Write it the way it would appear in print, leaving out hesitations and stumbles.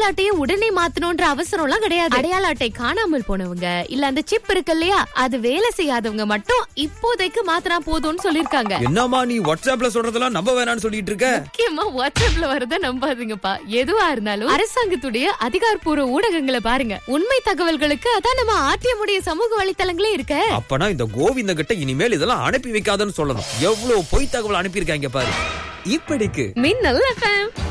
அடையாள அட்டையை உடனே மாத்தணும்ன்ற அவசரம் எல்லாம் கிடையாது. அடையாள அட்டை காணாமல் போனவங்க இல்ல அந்த சிப் இருக்கு இல்லையா, அது வேலை செய்யாதவங்க மட்டும் இப்போதைக்கு மாத்தினா போதும்னு சொல்லிருக்காங்க. என்னமா நீ வாட்ஸ்அப்ல சொல்றதெல்லாம் நம்ப வேணாம்னு சொல்லிட்டு இருக்க? முக்கியமா வாட்ஸ்அப்ல வரத நம்பாதீங்கப்பா. எதுவா இருந்தாலும் அரசாங்கத்துடைய அதிகாரப்பூர்வ ஊடகங்களை பாருங்க. உண்மை தகவல்களுக்கு அதான் நம்ம ஆர்டிஎம்முடைய சமூக வலைத்தளங்களே இருக்க. அப்பனா இந்த கோவிந்த கிட்ட இனிமேல் இதெல்லாம் அனுப்பி வைக்காதன்னு சொல்லணும். எவ்வளவு பொய் தகவல் அனுப்பியிருக்காங்க பாரு. இப்படிக்கு மின்னல் FM.